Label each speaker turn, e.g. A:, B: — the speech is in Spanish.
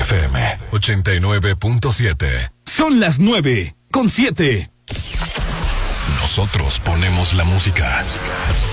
A: FM 89.7.
B: Son las 9:07.
A: Nosotros ponemos la música.